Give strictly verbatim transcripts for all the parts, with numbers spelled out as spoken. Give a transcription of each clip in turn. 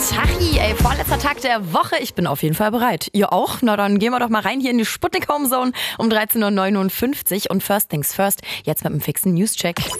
Tachi, ey, vorletzter Tag der Woche. Ich bin auf jeden Fall bereit. Ihr auch? Na dann gehen wir doch mal rein hier in die Sputnik Home Zone um dreizehn Uhr neunundfünfzig. Und first things first, jetzt mit einem fixen News-Check. M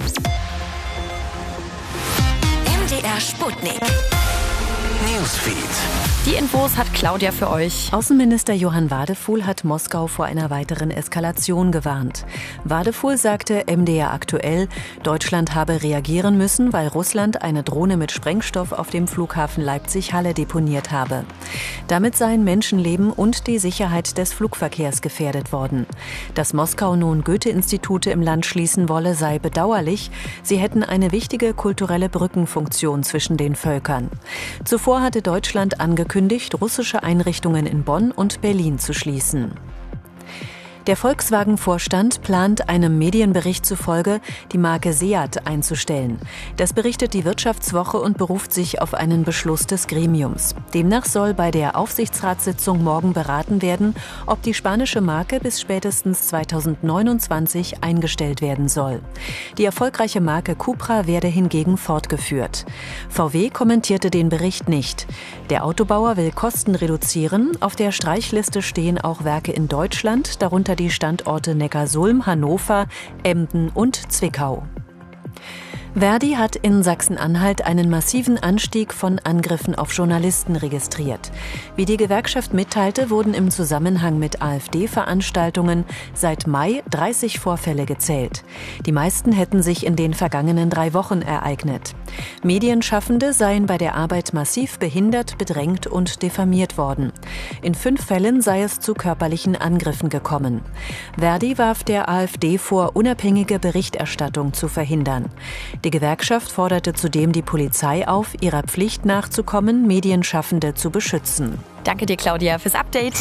D R Sputnik Newsfeed. Die Infos hat Claudia für euch. Außenminister Johann Wadefuhl hat Moskau vor einer weiteren Eskalation gewarnt. Wadefuhl sagte M D R aktuell, Deutschland habe reagieren müssen, weil Russland eine Drohne mit Sprengstoff auf dem Flughafen Leipzig-Halle deponiert habe. Damit seien Menschenleben und die Sicherheit des Flugverkehrs gefährdet worden. Dass Moskau nun Goethe-Institute im Land schließen wolle, sei bedauerlich. Sie hätten eine wichtige kulturelle Brückenfunktion zwischen den Völkern. Zuvor hatte Deutschland angekündigt, russische Einrichtungen in Bonn und Berlin zu schließen. Der Volkswagen-Vorstand plant einem Medienbericht zufolge, die Marke Seat einzustellen. Das berichtet die Wirtschaftswoche und beruft sich auf einen Beschluss des Gremiums. Demnach soll bei der Aufsichtsratssitzung morgen beraten werden, ob die spanische Marke bis spätestens zweitausendneunundzwanzig eingestellt werden soll. Die erfolgreiche Marke Cupra werde hingegen fortgeführt. V W kommentierte den Bericht nicht. Der Autobauer will Kosten reduzieren. Auf der Streichliste stehen auch Werke in Deutschland, darunter die Standorte Neckarsulm, Hannover, Emden und Zwickau. Verdi hat in Sachsen-Anhalt einen massiven Anstieg von Angriffen auf Journalisten registriert. Wie die Gewerkschaft mitteilte, wurden im Zusammenhang mit AfD-Veranstaltungen seit Mai dreißig Vorfälle gezählt. Die meisten hätten sich in den vergangenen drei Wochen ereignet. Medienschaffende seien bei der Arbeit massiv behindert, bedrängt und diffamiert worden. In fünf Fällen sei es zu körperlichen Angriffen gekommen. Verdi warf der AfD vor, unabhängige Berichterstattung zu verhindern. Die Gewerkschaft forderte zudem die Polizei auf, ihrer Pflicht nachzukommen, Medienschaffende zu beschützen. Danke dir, Claudia, fürs Update.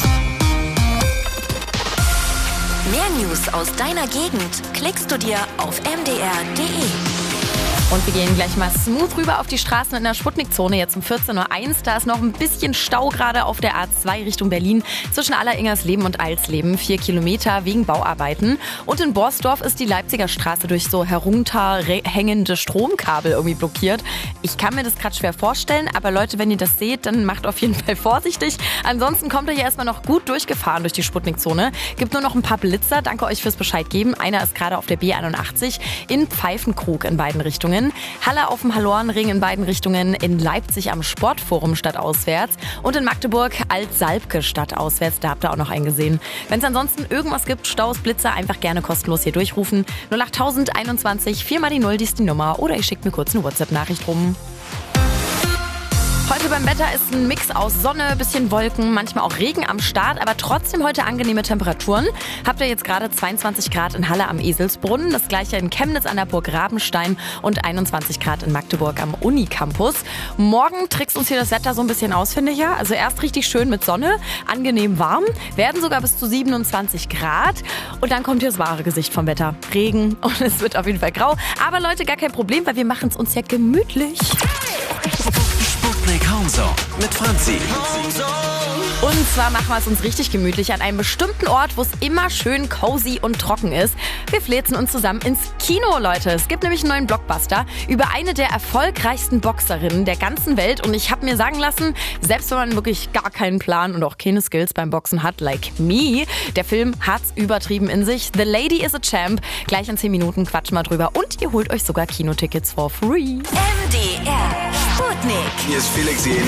Mehr News aus deiner Gegend klickst du dir auf m d r punkt d e. Und wir gehen gleich mal smooth rüber auf die Straßen in der Sputnik-Zone. Jetzt um vierzehn Uhr eins. Da ist noch ein bisschen Stau gerade auf der A zwei Richtung Berlin zwischen Alleringersleben und Alsleben. Vier Kilometer wegen Bauarbeiten. Und in Borsdorf ist die Leipziger Straße durch so herunterhängende Stromkabel irgendwie blockiert. Ich kann mir das gerade schwer vorstellen, aber Leute, wenn ihr das seht, dann macht auf jeden Fall vorsichtig. Ansonsten kommt ihr hier erstmal noch gut durchgefahren durch die Sputnik-Zone. Gibt nur noch ein paar Blitzer. Danke euch fürs Bescheid geben. Einer ist gerade auf der B einundachtzig in Pfeifenkrug in beiden Richtungen. Halle auf dem Hallorenring in beiden Richtungen, in Leipzig am Sportforum stadtauswärts und in Magdeburg Alt-Salbke stadtauswärts. Da habt ihr auch noch einen gesehen. Wenn es ansonsten irgendwas gibt, Staus, Blitzer, einfach gerne kostenlos hier durchrufen. null acht einundzwanzig, vier mal die null, die ist die Nummer. Oder ihr schickt mir kurz eine WhatsApp-Nachricht rum. Heute beim Wetter ist ein Mix aus Sonne, bisschen Wolken, manchmal auch Regen am Start, aber trotzdem heute angenehme Temperaturen. Habt ihr jetzt gerade zweiundzwanzig Grad in Halle am Eselsbrunnen, das gleiche in Chemnitz an der Burg Rabenstein und einundzwanzig Grad in Magdeburg am Unicampus. Morgen trickst uns hier das Wetter so ein bisschen aus, finde ich ja. Also erst richtig schön mit Sonne, angenehm warm, werden sogar bis zu siebenundzwanzig Grad und dann kommt hier das wahre Gesicht vom Wetter. Regen und es wird auf jeden Fall grau. Aber Leute, gar kein Problem, weil wir machen es uns ja gemütlich. Sputnik Home Zone mit Franzi. Und zwar machen wir es uns richtig gemütlich an einem bestimmten Ort, wo es immer schön cozy und trocken ist. Wir fläzen uns zusammen ins Kino, Leute. Es gibt nämlich einen neuen Blockbuster über eine der erfolgreichsten Boxerinnen der ganzen Welt. Und ich habe mir sagen lassen, selbst wenn man wirklich gar keinen Plan und auch keine Skills beim Boxen hat, like me, der Film hat's übertrieben in sich. The Lady is a Champ. Gleich in zehn Minuten quatschen wir drüber. Und ihr holt euch sogar Kinotickets for free. M D R Sputnik. Hier ist Felix Jen.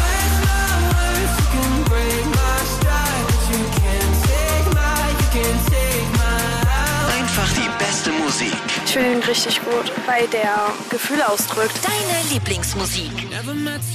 Einfach die beste Musik. Ich finde ihn richtig gut, weil der Gefühle ausdrückt. Deine Lieblingsmusik.